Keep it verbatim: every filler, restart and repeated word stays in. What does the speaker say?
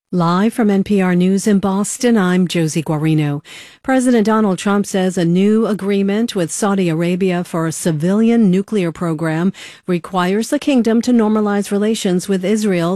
Live from N P R News in Boston, I'm Josie Guarino. President Donald Trump says a new agreement with Saudi Arabia for a civilian nuclear program requires the kingdom to normalize relations with Israel